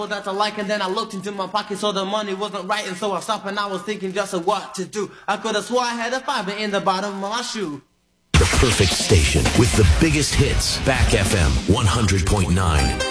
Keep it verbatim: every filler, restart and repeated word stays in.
That I like, and then I looked into my pocket, so the money wasn't right, and so I stopped and I was thinking just of what to do. I could have swore I had a fiver in the bottom of my shoe. The perfect station with the biggest hits. Back F M one hundred point nine.